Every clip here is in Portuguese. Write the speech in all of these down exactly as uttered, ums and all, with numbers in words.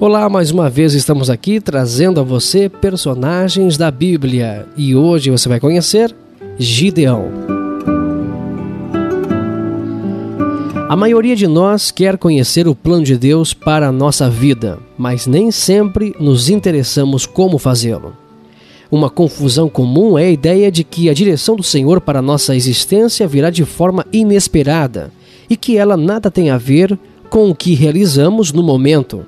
Olá, mais uma vez estamos aqui trazendo a você personagens da Bíblia e hoje você vai conhecer Gideão. A maioria de nós quer conhecer o plano de Deus para a nossa vida, mas nem sempre nos interessamos como fazê-lo. Uma confusão comum é a ideia de que a direção do Senhor para a nossa existência virá de forma inesperada e que ela nada tem a ver com o que realizamos no momento.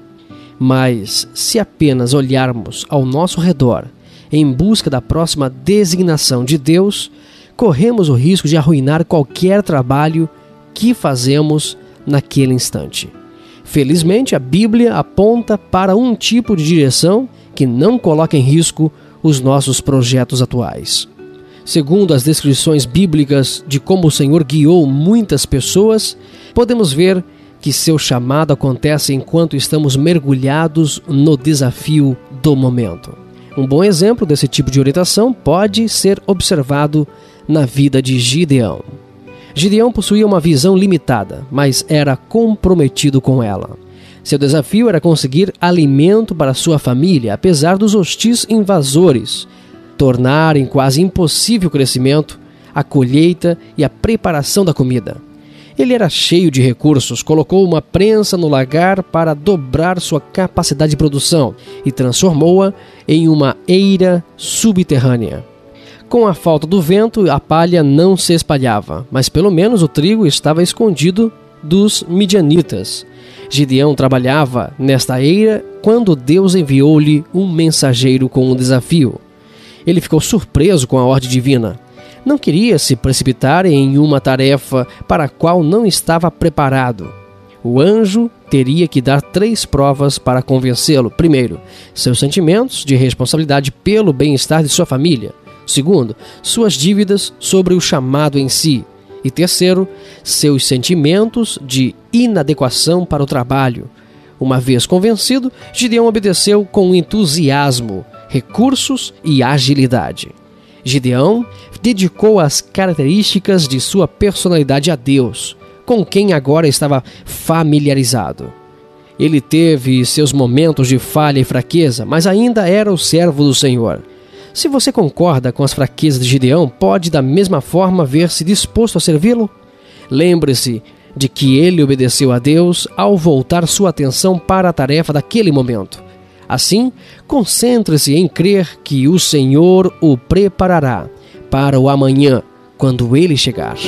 Mas, se apenas olharmos ao nosso redor em busca da próxima designação de Deus, corremos o risco de arruinar qualquer trabalho que fazemos naquele instante. Felizmente, a Bíblia aponta para um tipo de direção que não coloca em risco os nossos projetos atuais. Segundo as descrições bíblicas de como o Senhor guiou muitas pessoas, podemos ver que seu chamado acontece enquanto estamos mergulhados no desafio do momento. Um bom exemplo desse tipo de orientação pode ser observado na vida de Gideão. Gideão possuía uma visão limitada, mas era comprometido com ela. Seu desafio era conseguir alimento para sua família, apesar dos hostis invasores tornarem quase impossível o crescimento, a colheita e a preparação da comida. Ele era cheio de recursos, colocou uma prensa no lagar para dobrar sua capacidade de produção e transformou-a em uma eira subterrânea. Com a falta do vento, a palha não se espalhava, mas pelo menos o trigo estava escondido dos midianitas. Gideão trabalhava nesta eira quando Deus enviou-lhe um mensageiro com um desafio. Ele ficou surpreso com a ordem divina. Não queria se precipitar em uma tarefa para a qual não estava preparado. O anjo teria que dar três provas para convencê-lo. Primeiro, seus sentimentos de responsabilidade pelo bem-estar de sua família. Segundo, suas dívidas sobre o chamado em si. E terceiro, seus sentimentos de inadequação para o trabalho. Uma vez convencido, Gideão obedeceu com entusiasmo, recursos e agilidade. Gideão dedicou as características de sua personalidade a Deus, com quem agora estava familiarizado. Ele teve seus momentos de falha e fraqueza, mas ainda era o servo do Senhor. Se você concorda com as fraquezas de Gideão, pode da mesma forma ver-se disposto a servi-lo? Lembre-se de que ele obedeceu a Deus ao voltar sua atenção para a tarefa daquele momento. Assim, concentre-se em crer que o Senhor o preparará para o amanhã, quando ele chegar.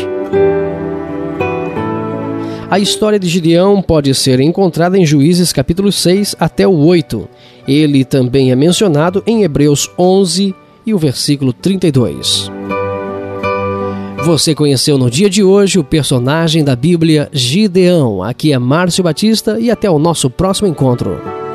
A história de Gideão pode ser encontrada em Juízes capítulo seis até o oito. Ele também é mencionado em Hebreus onze e o versículo trinta e dois. Você conheceu no dia de hoje o personagem da Bíblia Gideão. Aqui é Márcio Batista e até o nosso próximo encontro.